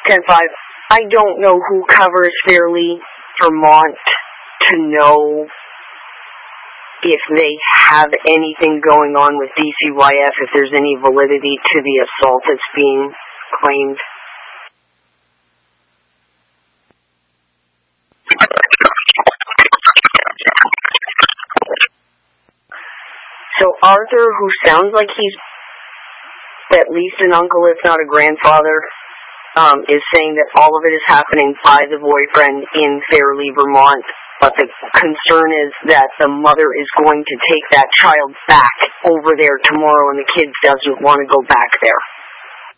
10-5. I don't know who covers Fairleigh, Vermont, to know if they have anything going on with DCYF, if there's any validity to the assault that's being claimed. So Arthur, who sounds like he's at least an uncle, if not a grandfather, is saying that all of it is happening by the boyfriend in Fairleigh, Vermont. But the concern is that the mother is going to take that child back over there tomorrow, and the kid doesn't want to go back there.